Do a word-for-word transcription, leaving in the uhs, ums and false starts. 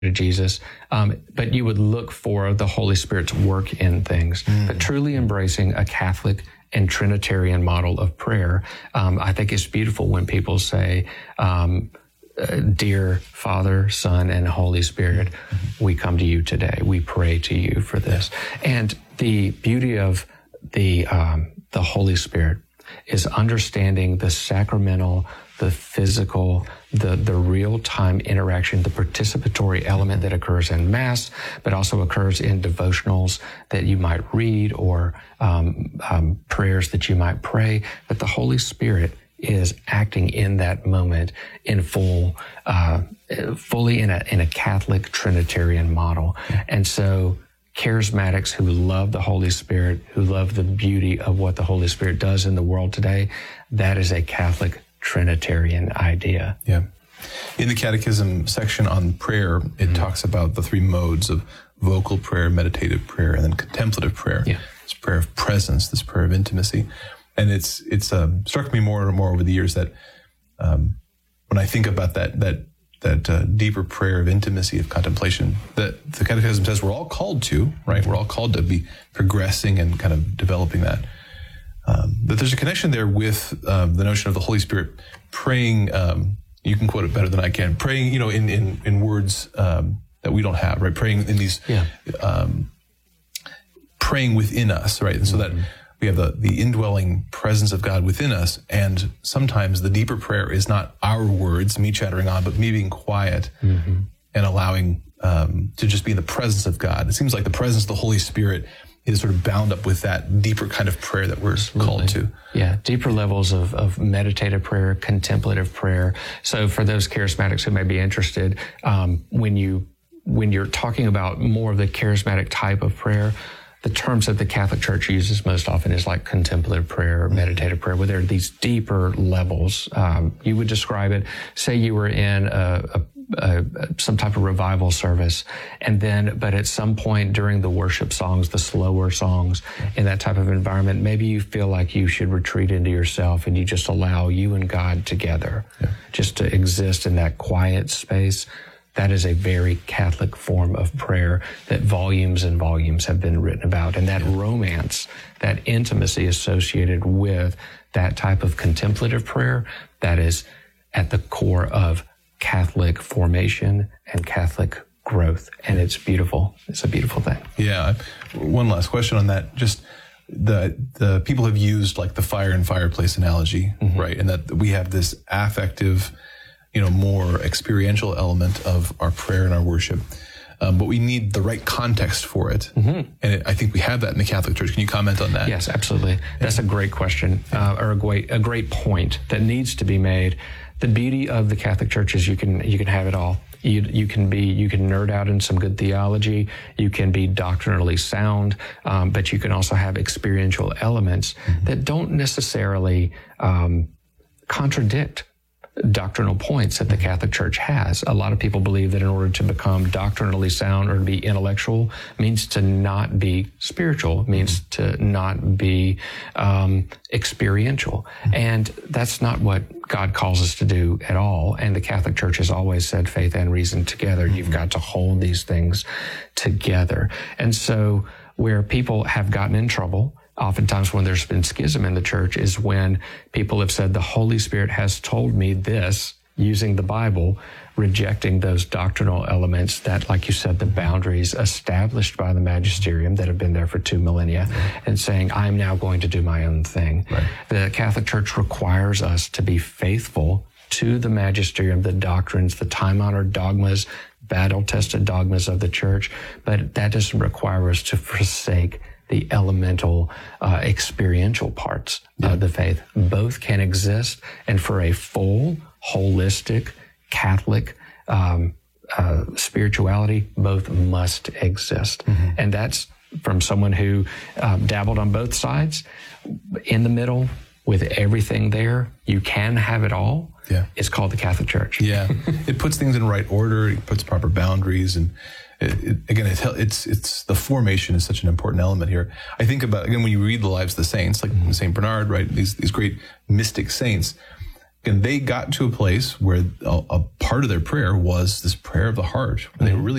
to Jesus, um, but you would look for the Holy Spirit's work in things. Mm. But truly embracing a Catholic and Trinitarian model of prayer, um, I think it's beautiful when people say, um, uh, "Dear Father, Son, and Holy Spirit, mm-hmm. we come to you today. We pray to you for this." And the beauty of the um, the Holy Spirit is understanding the sacramental, the physical, the, the real-time interaction, the participatory element that occurs in Mass, but also occurs in devotionals that you might read or um, um, prayers that you might pray. But the Holy Spirit is acting in that moment in full, uh, fully in a, in a Catholic Trinitarian model. And so charismatics who love the Holy Spirit, who love the beauty of what the Holy Spirit does in the world today, that is a Catholic Trinitarian idea. Yeah. In the Catechism section on prayer, it mm-hmm. talks about the three modes of vocal prayer, meditative prayer, and then contemplative prayer. Yeah. This prayer of presence, this prayer of intimacy. And it's it's um, struck me more and more over the years that um, when I think about that that that uh, deeper prayer of intimacy, of contemplation, that the Catechism says we're all called to, right? We're all called to be progressing and kind of developing that. Um, but there's a connection there with um, the notion of the Holy Spirit praying. Um, you can quote it better than I can. Praying, you know, in in, in words um, that we don't have, right? Praying in these, yeah. um, praying within us, right? And so mm-hmm. that we have the the indwelling presence of God within us, and sometimes the deeper prayer is not our words, me chattering on, but me being quiet mm-hmm. and allowing um, to just be in the presence of God. It seems like the presence of the Holy Spirit is sort of bound up with that deeper kind of prayer that we're Absolutely. Called to. Yeah, deeper levels of, of meditative prayer, contemplative prayer. So for those charismatics who may be interested, um, when you when you're talking about more of the charismatic type of prayer, the terms that the Catholic Church uses most often is like contemplative prayer or meditative prayer, where there are these deeper levels. Um, you would describe it, say you were in a, a Uh, some type of revival service, and then, but at some point during the worship songs, the slower songs, in that type of environment, maybe you feel like you should retreat into yourself and you just allow you and God together, yeah. just to exist in that quiet space. That is a very Catholic form of prayer that volumes and volumes have been written about. And that yeah. romance, that intimacy associated with that type of contemplative prayer, that is at the core of Catholic formation and Catholic growth. And it's beautiful. It's a beautiful thing. Yeah. One last question on that. Just the the people have used like the fire and fireplace analogy, mm-hmm. right? And that we have this affective, you know, more experiential element of our prayer and our worship. Um, but we need the right context for it. Mm-hmm. And it, I think we have that in the Catholic Church. Can you comment on that? Yes, absolutely. That's a great question, uh, or a great, a great point that needs to be made. The beauty of the Catholic Church is you can, you can have it all. You, you can be, you can nerd out in some good theology. You can be doctrinally sound, um, but you can also have experiential elements mm-hmm. that don't necessarily, um, contradict doctrinal points that the Catholic Church has. A lot of people believe that in order to become doctrinally sound or to be intellectual means to not be spiritual, means mm-hmm. to not be um, experiential. Mm-hmm. And that's not what God calls us to do at all. And the Catholic Church has always said faith and reason together. Mm-hmm. You've got to hold these things together. And so where people have gotten in trouble, oftentimes when there's been schism in the church, is when people have said, the Holy Spirit has told me this, using the Bible, rejecting those doctrinal elements that, like you said, the boundaries established by the magisterium that have been there for two millennia, right. and saying, I'm now going to do my own thing. Right. The Catholic Church requires us to be faithful to the magisterium, the doctrines, the time-honored dogmas, battle-tested dogmas of the church, but that doesn't require us to forsake the elemental, uh, experiential parts yeah. of the faith. Both can exist, and for a full, holistic, Catholic um, uh, spirituality, both must exist. Mm-hmm. And that's from someone who um, dabbled on both sides. In the middle, with everything there, you can have it all. Yeah. It's called the Catholic Church. Yeah. It puts things in right order. It puts proper boundaries, and It, it, again, it's, it's it's the formation is such an important element here. I think about, again, when you read the lives of the saints, like mm-hmm. Saint Bernard, right? These these great mystic saints, and they got to a place where a, a part of their prayer was this prayer of the heart. Where they were really